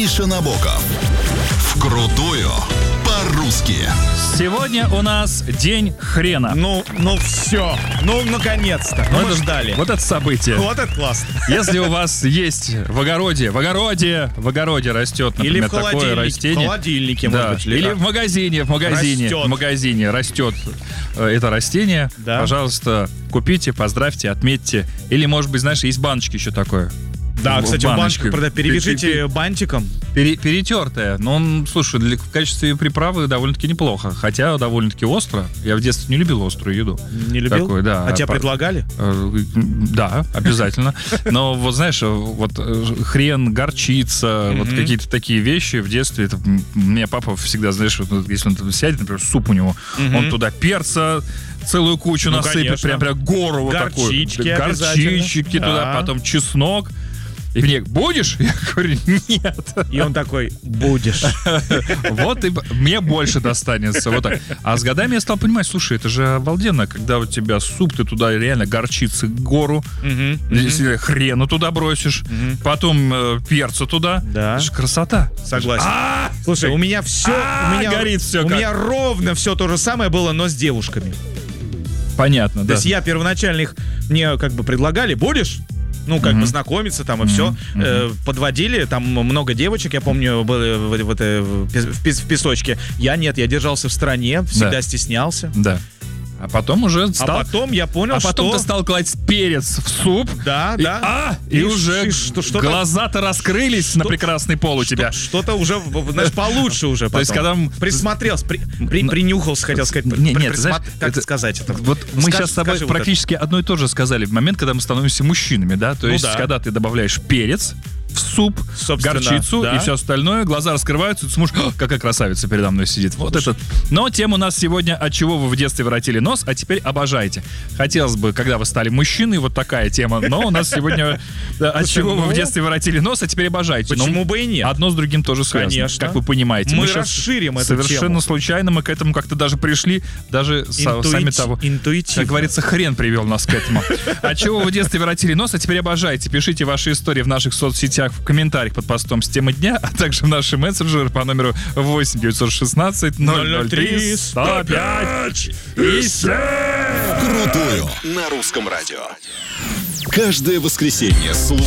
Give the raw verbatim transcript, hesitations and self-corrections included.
Гриша Набоков. Вкрутую по-русски. Сегодня у нас день хрена. Ну, ну все. Ну, наконец-то. Ну, мы это, ждали. Вот это событие. Вот это классно. Если у вас есть в огороде, в огороде, в огороде растет, например, Или в такое холодильнике, растение. в холодильнике, да. может быть. Или как? в магазине, в магазине, Растет. в магазине растет э, это растение. Да. Пожалуйста, купите, поздравьте, отметьте. Или, может быть, знаешь, есть баночки еще такое. Да, В- кстати, в в баночке. баночках прода- перевяжите Пере- бантиком. пере- перетертое. Но он, слушай, для, в качестве приправы довольно-таки неплохо. Хотя довольно-таки остро. Я в детстве не любил острую еду. Не любил? Такой, да. А тебе По- предлагали? Э, Да, обязательно. Но вот знаешь, вот э, хрен, горчица, вот Мгм. какие-то такие вещи в детстве. Это, м, меня папа всегда, знаешь, вот, если он сядет, например, суп у него, Мгм. он туда перца целую кучу Ну, насыпет, конечно. прям, прям гору вот такую. Горчички Горчички обязательно. туда, Да. потом чеснок. И мне, будешь? Я говорю, нет. И он такой, будешь. Вот и б- мне больше достанется. Вот так. А с годами я стал понимать, слушай, это же обалденно, когда у тебя суп, ты туда реально горчицы гору, Мгм, если хрену туда бросишь, Мгм. потом э, перцу туда. Да. Это же красота. Согласен. А! Слушай, у меня все, А, у меня горит всё у как. меня ровно все то же самое было, но с девушками. Понятно, То да. есть я первоначально их мне как бы предлагали, будешь? Ну, как Мгм. бы знакомиться там и все. мгм. Подводили, там много девочек, я помню, были в, в, это- в пес- в пес- в песочке. Я нет, я держался в стороне, всегда Да. стеснялся. Да. А потом уже А стал... потом я понял, а потом что... ты стал класть перец в суп. Да, И, да. а, и, И уже ш- что- что-то- глаза-то раскрылись на прекрасный пол у тебя. Что- Что-то уже, в- знаешь, получше уже То есть, потом. когда м- Присмотрелся, при- при- принюхался, хотел сказать. Не, При- нет, присма- знаешь, как это- сказать это? Вот мы Скажи- сейчас с тобой скажи вот практически одно и то же сказали в момент, когда мы становимся мужчинами, да? То Ну есть, да. когда ты добавляешь перец в суп, Собственно, горчицу да. и все остальное, глаза раскрываются, и ты смотришь, «О, какая красавица передо мной сидит». Вот это. Но тема у нас сегодня «От чего вы в детстве воротили нос, а теперь обожаете». Хотелось бы, когда вы стали мужчиной, вот такая тема, но у нас сегодня да, «От Слушай, чего вы ну, в детстве воротили нос, а теперь обожаете». Но Почему бы и нет? Одно с другим тоже связано, Конечно. как вы понимаете. Мы щас расширим эту совершенно тему. случайно мы к этому как-то даже пришли, даже са- Интуити- сами того. интуитивно. Как говорится, хрен привел нас к этому. А чего вы в детстве воротили нос, а теперь обожаете? Пишите ваши истории в наших соцсетях, в комментариях под постом с темой дня, а также в наши мессенджеры по номеру восемь девятьсот шестндесят ноль ноль три сто пять и семь. Вкрутую на русском радио. Каждое воскресенье слушай